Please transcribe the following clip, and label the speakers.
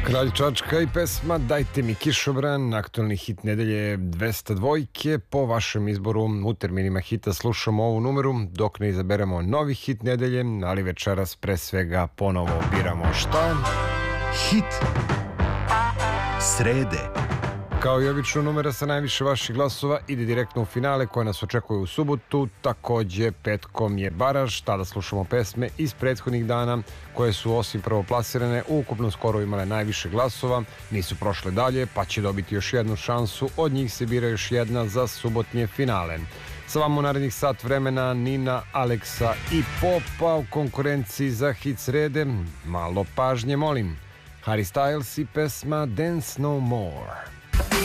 Speaker 1: Kralj Čačka i pesma Dajte mi kišobran, aktualni hit nedelje 202. Po vašem izboru u terminima hita slušamo ovu numeru dok ne izaberemo novi hit nedelje, ali večeras pre svega ponovo biramo šta?
Speaker 2: Hit srede.
Speaker 1: Kao i obično, numera sa najviše vaših glasova ide direktno u finale koje nas očekuje u subotu. Takođe, petkom je baraž, tada slušamo pesme iz prethodnih dana koje su osim prvoplasirane u ukupnom skoru imale najviše glasova, nisu prošle dalje pa će dobiti još jednu šansu, od njih se bira još jedna za subotnje finale. Sa vama u narednih sat vremena Nina, Aleksa i Popa u konkurenciji za hit srede. Malo pažnje molim. Harry Styles i pesma Dance No More.